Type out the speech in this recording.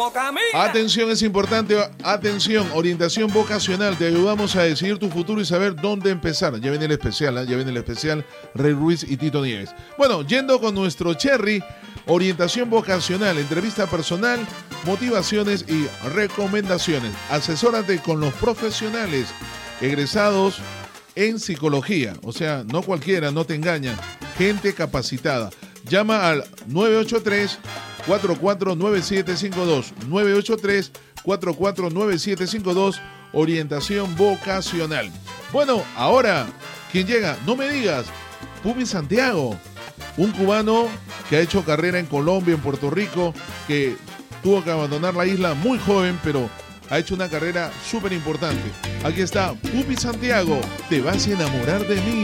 como camina. Atención, es importante. Atención, orientación vocacional. Te ayudamos a decidir tu futuro y saber dónde empezar. Ya viene el especial, ¿eh? Ya viene el especial Rey Ruiz y Tito Nieves. Bueno, yendo con nuestro Cherry, orientación vocacional, entrevista personal, motivaciones y recomendaciones. Asesórate con los profesionales egresados en psicología. O sea, no cualquiera, no te engañan. Gente capacitada. Llama al 983-449752. 983-449752. Orientación vocacional. Bueno, ahora, ¿quién llega? No me digas. Pupi Santiago, un cubano que ha hecho carrera en Colombia, en Puerto Rico, que tuvo que abandonar la isla muy joven, pero ha hecho una carrera súper importante. Aquí está Pupi Santiago. Te vas a enamorar de mí.